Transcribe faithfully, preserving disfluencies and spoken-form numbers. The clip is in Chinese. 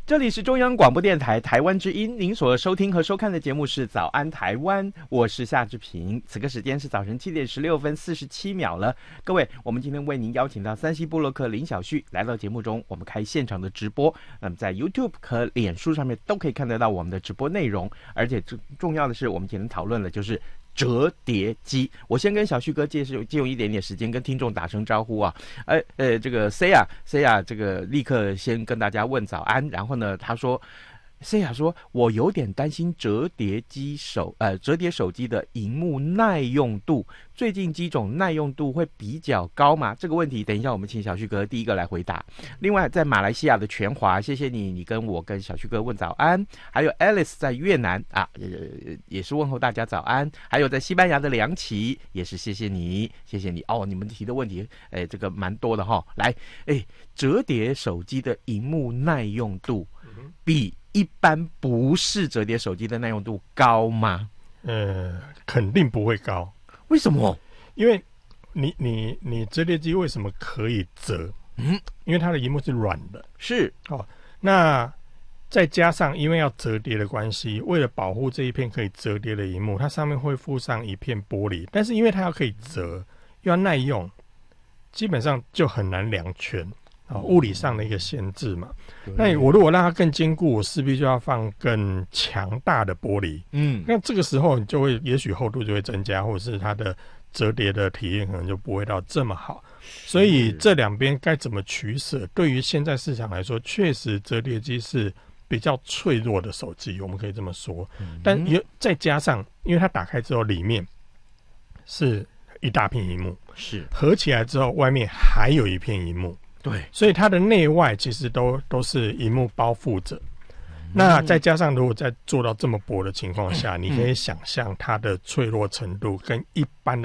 这里是中央广播电台台湾之音，您所收听和收看的节目是早安台湾，我是夏志平。此刻时间是早晨七点十六分四十七秒了。各位，我们今天为您邀请到三西部落客林小旭来到节目中，我们开现场的直播。那么在 YouTube 和脸书上面都可以看得到我们的直播内容，而且重要的是，我们今天讨论的就是折叠机。我先跟小旭哥借借用一点点时间跟听众打声招呼啊。呃呃，这个 C 啊 C 啊，这个立刻先跟大家问早安。然后呢，他说 C 啊说，我有点担心折叠机手呃折叠手机的萤幕耐用度，最近机种耐用度会比较高吗？这个问题等一下我们请小旭哥第一个来回答。另外，在马来西亚的全华，谢谢你，你跟我跟小旭哥问早安。还有 Alice 在越南啊，也也是问候大家早安。还有在西班牙的梁琪，也是谢谢你，谢谢你哦。你们提的问题，哎，这个蛮多的哈、哦。来，哎，折叠手机的萤幕耐用度比一般不是折叠手机的耐用度高吗？ 呃，肯定不会高。 为什么？ 因为你你你折叠机为什么可以折？嗯，因为它的萤幕是软的， 是哦。那再加上因为要折叠的关系，为了保护这一片可以折叠的萤幕，它上面会附上一片玻璃，但是因为它要可以折，又要耐用，基本上就很难两全。哦，物理上的一个限制嘛。那我如果让它更坚固，我势必就要放更强大的玻璃。嗯，那这个时候你就会，也许厚度就会增加，或者是它的折叠的体验可能就不会到这么好。所以这两边该怎么取舍？对于现在市场来说，确实折叠机是比较脆弱的手机，我们可以这么说。嗯、但也再加上，因为它打开之后里面是一大片萤幕，是合起来之后外面还有一片萤幕。对，所以它的内外其实都都是萤幕包覆着。嗯、那再加上如果在做到这么薄的情况下，嗯、你可以想象它的脆弱程度跟一般的